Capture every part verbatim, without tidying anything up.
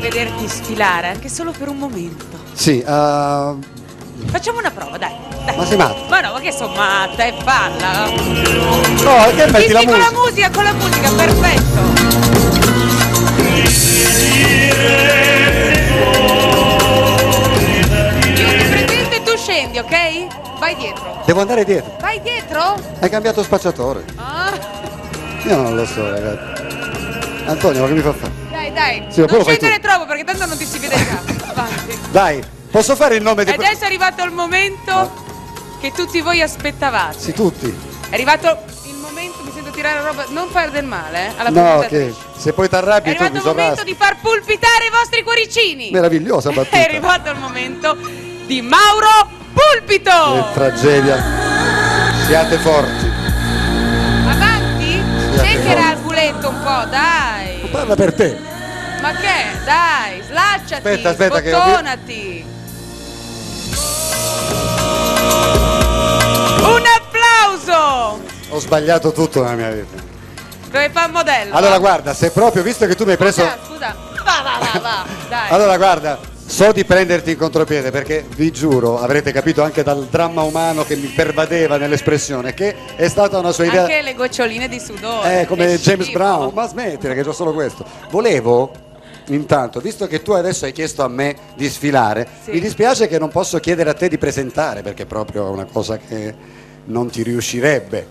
vederti sfilare, anche solo per un momento. Sì, uh... facciamo una prova, dai, dai. Ma sei matta? Ma no, ma che sono matta, è falla. No, che metti sì, la sì, musica? con la musica, con la musica, perfetto. Io ti presento e tu scendi, ok? Vai dietro. Devo andare dietro. Vai dietro? Hai cambiato spacciatore. Ah. Io non lo so, ragazzi. Antonio, ma che mi fa fare? Dai, dai, Sì, non scendere troppo perché tanto non ti si vede già. Avanti. Dai, posso fare il nome di... E adesso è arrivato il momento ma... che tutti voi aspettavate. Sì, tutti. È arrivato il momento, mi sento tirare roba, non fare del male, eh, alla no, che se poi ti arrabbi è arrivato il momento di far pulpitare i vostri cuoricini. Meravigliosa battuta. È arrivato il momento di Mauro Pulpito. Che tragedia. Siate forti. Avanti? Shaker al culetto un po', dai. Ma parla per te. Ma che? Dai, slacciati, aspetta, aspetta, sbottonati. Un applauso! Ho sbagliato tutto nella mia vita. Dove fa il modello? Allora guarda, se proprio, visto che tu mi hai preso... Scusa, scusa. Va, va, va, va, dai. Allora guarda, so di prenderti in contropiede perché vi giuro, avrete capito anche dal dramma umano che mi pervadeva nell'espressione, che è stata una sua idea... Anche le goccioline di sudore. Eh, come James schifo. Brown, ma smettila che c'ho solo questo. Volevo... Intanto, visto che tu adesso hai chiesto a me di sfilare, sì. Mi dispiace che non posso chiedere a te di presentare perché è proprio una cosa che non ti riuscirebbe.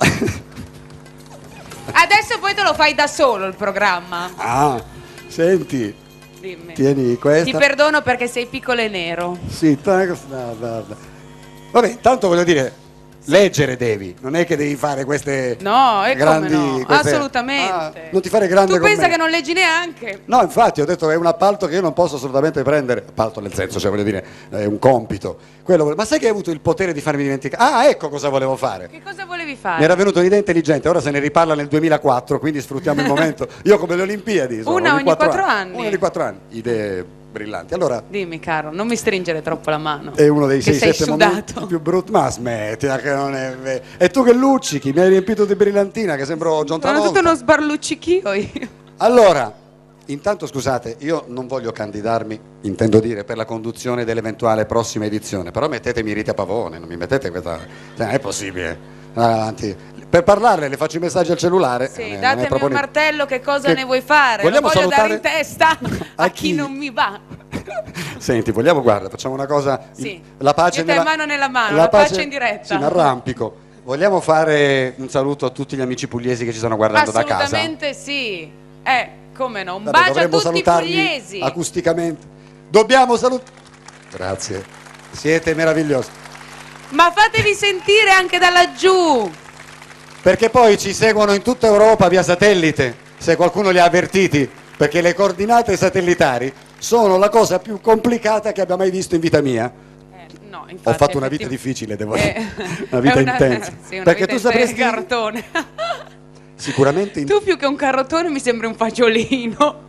Adesso poi te lo fai da solo il programma. Ah, senti. Dimmi. Tieni questa. Ti perdono perché sei piccolo e nero. Sì, no, no. Vabbè, intanto voglio dire, leggere devi, non è che devi fare queste no, e grandi come no? queste... Assolutamente. Ah, non ti fare grande tu pensa commenti. che non leggi neanche? No, infatti ho detto che è un appalto che io non posso assolutamente prendere, appalto nel senso, cioè voglio dire, è un compito. Quello, ma sai che hai avuto il potere di farmi dimenticare? Ah, ecco cosa volevo fare. Che cosa volevi fare? Mi era venuta un'idea intelligente, ora se ne riparla nel duemilaquattro, quindi sfruttiamo il momento. Io come le Olimpiadi, sono, una ogni ogni quattro anni. anni. Una ogni quattro anni, idee brillanti. Allora, dimmi caro, non mi stringere troppo la mano. È uno dei sei sette momenti più brutti. Ma smettila che non è vero. E tu che luccichi, mi hai riempito di brillantina che sembro John Travolta. Sono tutto uno sbarluccichio io. Allora, intanto scusate, io non voglio candidarmi, intendo dire, per la conduzione dell'eventuale prossima edizione, però mettetemi Rita Pavone, non mi mettete questa... Cioè, non è possibile. Avanti. Per parlarle le faccio i messaggi al cellulare. Sì, non è, datemi non è un martello, che cosa che... ne vuoi fare? Lo voglio salutare... dare in testa a, a chi? chi non mi va. Senti, vogliamo, guarda, facciamo una cosa... Sì. La pace nella... nella... mano nella mano, la, la pace... pace in diretta. Sì, un arrampico. Vogliamo fare un saluto a tutti gli amici pugliesi che ci stanno guardando da casa? Assolutamente sì. Eh, come no, un Vabbè, bacio a tutti i salutarli pugliesi. Acusticamente. Dobbiamo salutare... Grazie. Siete meravigliosi. Ma fatevi sentire anche da laggiù. Perché poi ci seguono in tutta Europa via satellite, se qualcuno li ha avvertiti, perché le coordinate satellitari sono la cosa più complicata che abbia mai visto in vita mia. Eh, no, infatti, ho fatto una vita difficile, devo dire, eh, una vita una, intensa. Sì, una perché vita tu sapresti cartone. Sicuramente in... Tu più che un carrotone mi sembri un fagiolino.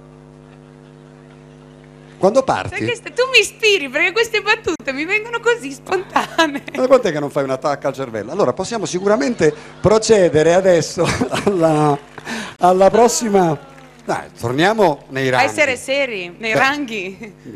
Quando parti? Sai che tu mi ispiri perché queste battute mi vengono così spontanee. Ma quant'è che non fai un attacco al cervello? Allora possiamo sicuramente procedere adesso alla, alla prossima. Dai, torniamo nei ranghi. A essere seri, nei Beh. ranghi.